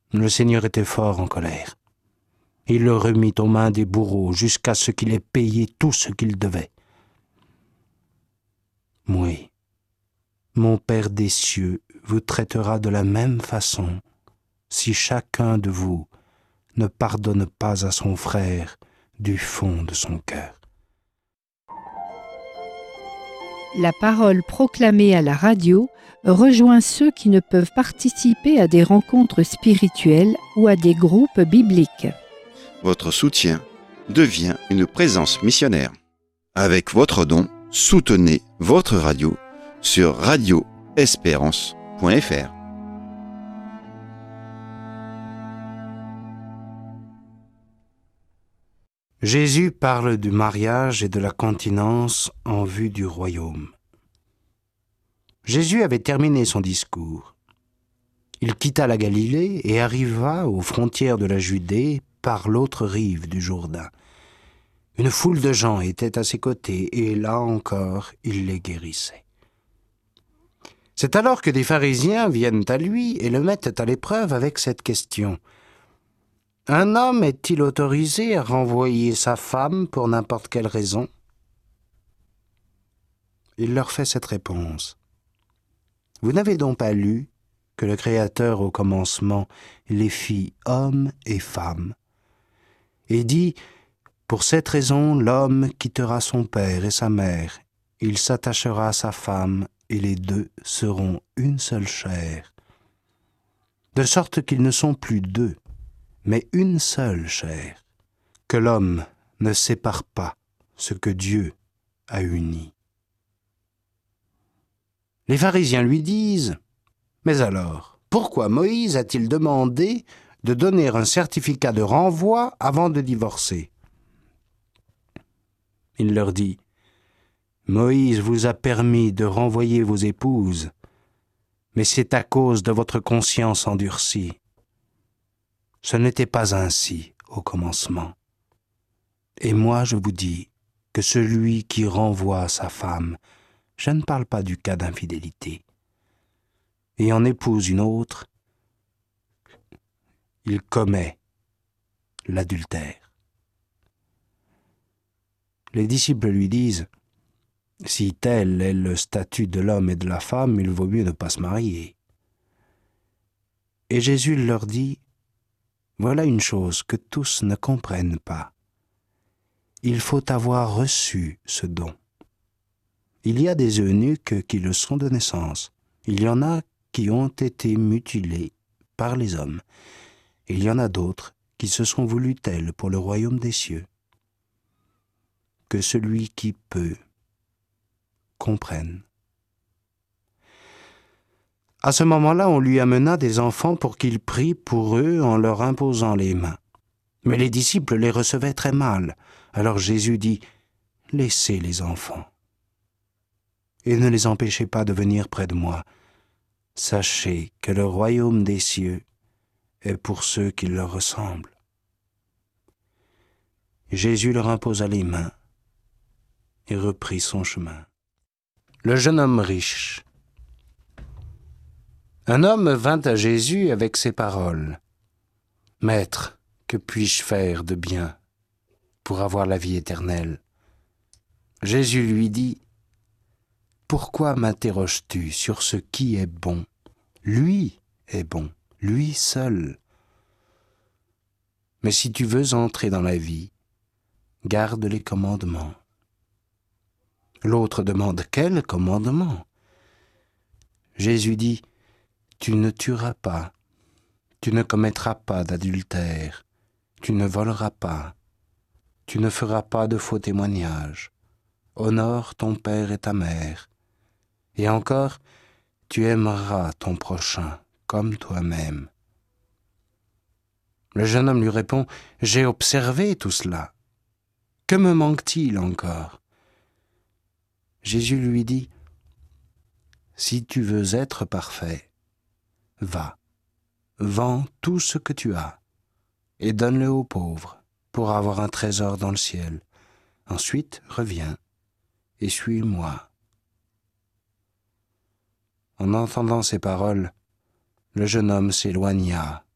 Le Seigneur était fort en colère. Il le remit aux mains des bourreaux jusqu'à ce qu'il ait payé tout ce qu'il devait. Oui, mon Père des cieux vous traitera de la même façon si chacun de vous ne pardonne pas à son frère du fond de son cœur. La parole proclamée à la radio rejoint ceux qui ne peuvent participer à des rencontres spirituelles ou à des groupes bibliques. Votre soutien devient une présence missionnaire. Avec votre don, soutenez votre radio sur radioespérance.fr. Jésus parle du mariage et de la continence en vue du royaume. Jésus avait terminé son discours. Il quitta la Galilée et arriva aux frontières de la Judée par l'autre rive du Jourdain. Une foule de gens était à ses côtés et là encore, il les guérissait. C'est alors que des pharisiens viennent à lui et le mettent à l'épreuve avec cette question. Un homme est-il autorisé à renvoyer sa femme pour n'importe quelle raison? Il leur fait cette réponse. Vous n'avez donc pas lu que le Créateur au commencement les fit hommes et femmes, et dit, pour cette raison, l'homme quittera son père et sa mère, il s'attachera à sa femme, et les deux seront une seule chair. De sorte qu'ils ne sont plus deux, mais une seule chair, que l'homme ne sépare pas ce que Dieu a uni. Les pharisiens lui disent, « Mais alors, pourquoi Moïse a-t-il demandé de donner un certificat de renvoi avant de divorcer ?» Il leur dit, « Moïse vous a permis de renvoyer vos épouses, mais c'est à cause de votre conscience endurcie. Ce n'était pas ainsi au commencement. Et moi je vous dis que celui qui renvoie sa femme, je ne parle pas du cas d'infidélité, et en épouse une autre, il commet l'adultère. » Les disciples lui disent, « Si tel est le statut de l'homme et de la femme, il vaut mieux ne pas se marier. » Et Jésus leur dit, « Voilà une chose que tous ne comprennent pas. Il faut avoir reçu ce don. Il y a des eunuques qui le sont de naissance. Il y en a qui ont été mutilés par les hommes. Il y en a d'autres qui se sont voulus tels pour le royaume des cieux. Que celui qui peut comprenne. » À ce moment-là, on lui amena des enfants pour qu'il prie pour eux en leur imposant les mains. Mais les disciples les recevaient très mal. Alors Jésus dit, « Laissez les enfants, et ne les empêchez pas de venir près de moi. Sachez que le royaume des cieux est pour ceux qui leur ressemblent. » Jésus leur imposa les mains et reprit son chemin. Le jeune homme riche. Un homme vint à Jésus avec ces paroles. « Maître, que puis-je faire de bien pour avoir la vie éternelle ?» Jésus lui dit, « Pourquoi m'interroges-tu sur ce qui est bon? Lui est bon, lui seul. Mais si tu veux entrer dans la vie, garde les commandements. » L'autre demande, « Quel commandement ?» Jésus dit, « Tu ne tueras pas, tu ne commettras pas d'adultère, tu ne voleras pas, tu ne feras pas de faux témoignages, honore ton père et ta mère, et encore, tu aimeras ton prochain comme toi-même. » Le jeune homme lui répond, « J'ai observé tout cela. Que me manque-t-il encore ?» Jésus lui dit, « Si tu veux être parfait, va, vends tout ce que tu as et donne-le aux pauvres pour avoir un trésor dans le ciel. Ensuite, reviens et suis-moi. » En entendant ces paroles, le jeune homme s'éloigna